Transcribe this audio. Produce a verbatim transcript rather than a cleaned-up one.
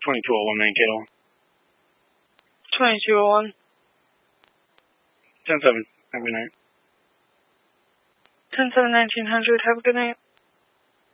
twenty-two oh one, main kettle. twenty-two oh one. ten seven, have a good night. ten seven nineteen hundred, have a good night.